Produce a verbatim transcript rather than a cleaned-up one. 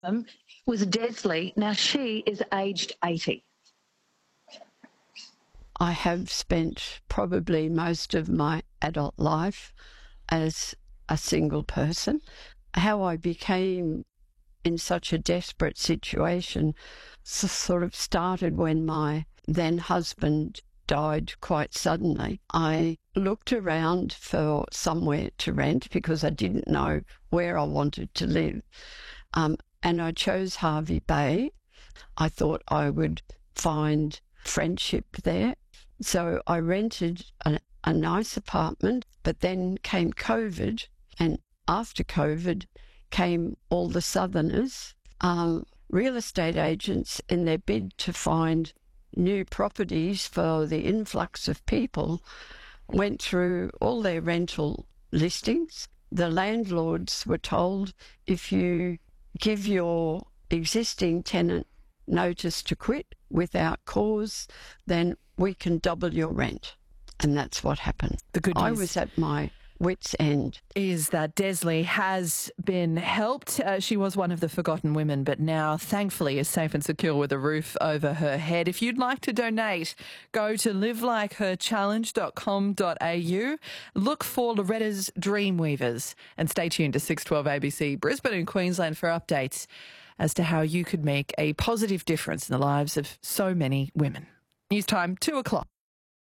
Um, was Desley. Now she is aged eighty. I have spent probably most of my adult life as a single person. How I became in such a desperate situation sort of started when my then husband died quite suddenly. I looked around for somewhere to rent because I didn't know where I wanted to live. Um, and I chose Hervey Bay. I thought I would find friendship there. So I rented a, a nice apartment, but then came COVID, and after COVID came all the Southerners, um, real estate agents in their bid to find new properties for the influx of people, went through all their rental listings. The landlords were told, if you give your existing tenant notice to quit without cause, then we can double your rent. And that's what happened. The good news I was at my wit's end. Is that Desley has been helped. Uh, she was one of the forgotten women, but now thankfully is safe and secure with a roof over her head. If you'd like to donate, go to live like her challenge dot com dot a u. Look for Loretta's Dreamweavers and stay tuned to six twelve A B C Brisbane and Queensland for updates as to how you could make a positive difference in the lives of so many women. News time, two o'clock.